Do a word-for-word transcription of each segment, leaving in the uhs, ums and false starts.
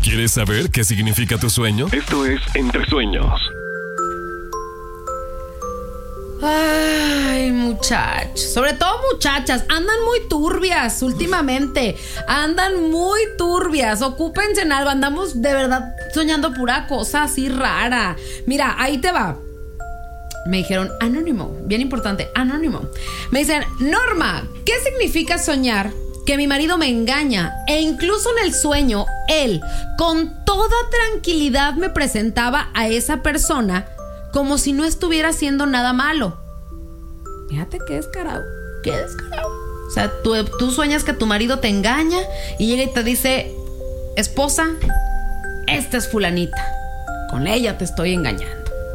¿Quieres saber qué significa tu sueño? Esto es Entre Sueños. Ay, muchachos, sobre todo muchachas, andan muy turbias últimamente. Andan muy turbias. Ocúpense en algo. Andamos de verdad soñando pura cosa así rara. Mira, ahí te va. Me dijeron anónimo, bien importante, anónimo. Me dicen, Norma, ¿qué significa soñar que mi marido me engaña? E incluso en el sueño, él con toda tranquilidad me presentaba a esa persona como si no estuviera haciendo nada malo. Fíjate qué descarado, qué descarado. O sea, tú, tú sueñas que tu marido te engaña y llega y te dice, esposa, esta es fulanita, con ella te estoy engañando.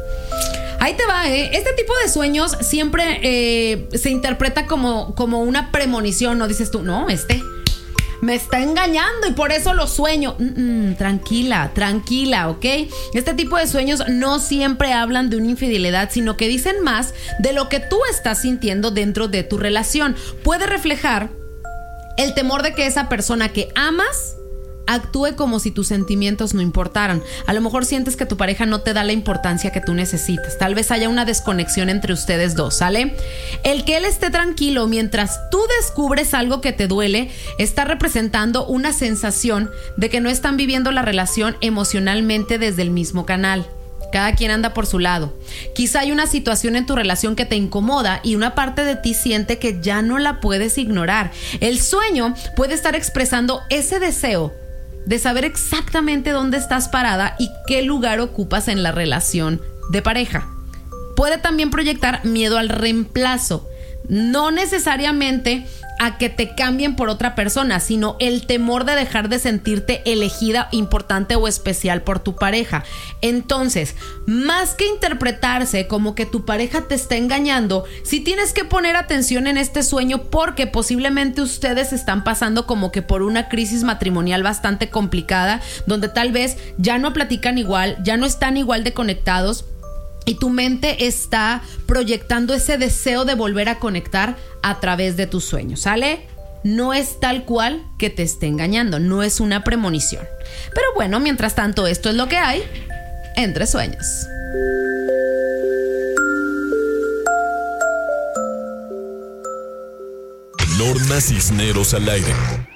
Ahí te va, ¿eh? Este tipo de sueños siempre eh, se interpreta como, como una premonición, ¿no? Dices tú, no, este me está engañando y por eso lo sueño. Mm-mm, tranquila, tranquila, ¿ok? Este tipo de sueños no siempre hablan de una infidelidad, sino que dicen más de lo que tú estás sintiendo dentro de tu relación. Puede reflejar el temor de que esa persona que amas actúe como si tus sentimientos no importaran. A lo mejor sientes que tu pareja no te da la importancia que tú necesitas. Tal vez haya una desconexión entre ustedes dos, ¿sale? El que él esté tranquilo mientras tú descubres algo que te duele está representando una sensación de que no están viviendo la relación emocionalmente desde el mismo canal. Cada quien anda por su lado. Quizá hay una situación en tu relación que te incomoda y una parte de ti siente que ya no la puedes ignorar. El sueño puede estar expresando ese deseo de saber exactamente dónde estás parada y qué lugar ocupas en la relación de pareja. Puede también proyectar miedo al reemplazo, no necesariamente a que te cambien por otra persona, sino el temor de dejar de sentirte elegida, importante o especial por tu pareja. Entonces, más que interpretarse como que tu pareja te está engañando, sí tienes que poner atención en este sueño porque posiblemente ustedes están pasando como que por una crisis matrimonial bastante complicada, donde tal vez ya no platican igual, ya no están igual de conectados. Y tu mente está proyectando ese deseo de volver a conectar a través de tus sueños, ¿sale? No es tal cual que te esté engañando, no es una premonición. Pero bueno, mientras tanto, esto es lo que hay entre sueños. Norma Cisneros al aire.